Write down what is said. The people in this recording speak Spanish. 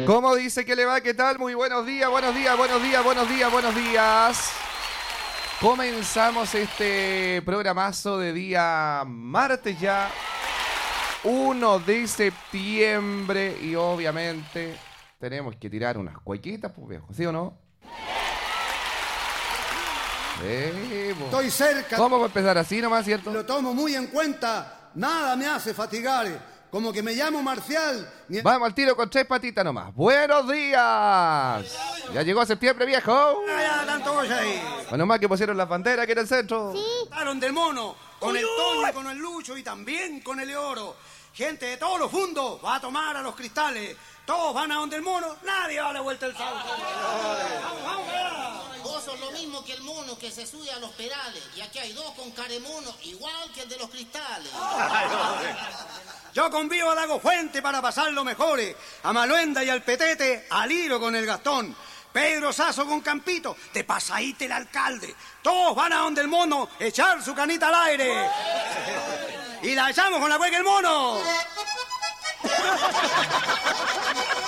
¿Cómo dice que le va? ¿Qué tal? Muy buenos días, buenos días, buenos días, buenos días, buenos días. Comenzamos este programazo de día martes ya, 1 de septiembre, y obviamente tenemos que tirar unas cuequitas, pues viejo, ¿sí o no? Estoy cerca. ¿Cómo va a empezar así nomás, cierto? Lo tomo muy en cuenta. Nada me hace fatigar. Como que me llamo Marcial. Vamos al tiro con 3 patitas nomás. ¡Buenos días! ¿Ya llegó septiembre, viejo? Ya, tanto voy ahí. Bueno, más que pusieron las banderas que en el centro. Sí. Estaron del mono. Con el Toño, con el Lucho y también con el Oro. Gente de todos los fundos va a tomar a los cristales. Todos van a donde el mono. Nadie va a la vuelta del salto. Vos sos lo mismo que el mono que se sube a los perales. Y aquí hay dos con caremono, igual que el de los cristales. Yo convivo a Dago Fuente para pasarlo mejores. A Maluenda y al Petete, al hilo con el Gastón. Pedro Sazo con Campito, te pasaíte el alcalde. Todos van a donde el mono, echar su canita al aire. Y la echamos con la cueca el mono.